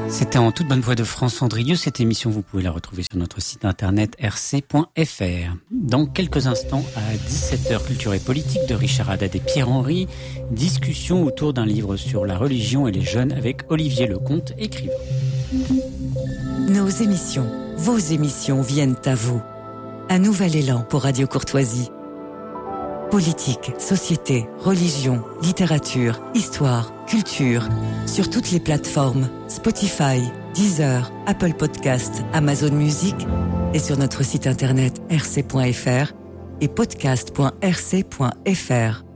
C'était en toute bonne voix de France Cendrilleux. Cette émission, vous pouvez la retrouver sur notre site internet rc.fr. Dans quelques instants, à 17h, Culture et politique de Richard Haddad et Pierre-Henry. Discussion autour d'un livre sur la religion et les jeunes avec Olivier Lecomte, écrivain. Nos émissions, vos émissions viennent à vous. Un nouvel élan pour Radio Courtoisie. Politique, société, religion, littérature, histoire, culture. Sur toutes les plateformes, Spotify, Deezer, Apple Podcast, Amazon Music et sur notre site internet rc.fr et podcast.rc.fr.